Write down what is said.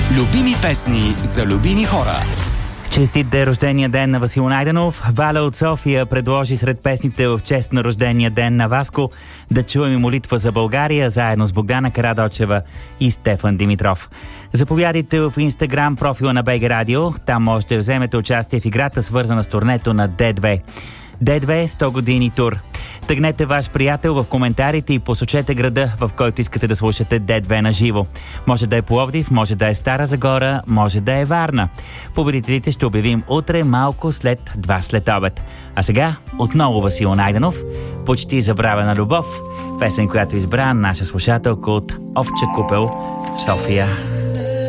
Любими песни за любими хора. Честит да е рождения ден на Васил Найденов. Валя от София предложи сред песните в чест на рождения ден на Васко да чуем и молитва за България, заедно с Богдана Карадочева и Стефан Димитров. Заповядайте в Инстаграм профила на БГ Радио. Там можете да вземете участие в играта, свързана с турнето на Д2. Д2 100 години тур. Тъгнете ваш приятел в коментарите и посочете града, в който искате да слушате Д2 на живо. Може да е Пловдив, може да е Стара Загора, може да е Варна. Победителите ще обявим утре малко след 2 след обед. А сега отново Васил Найденов, Почти забравена любов, песен, която избра наша слушателка от Овча купел, София.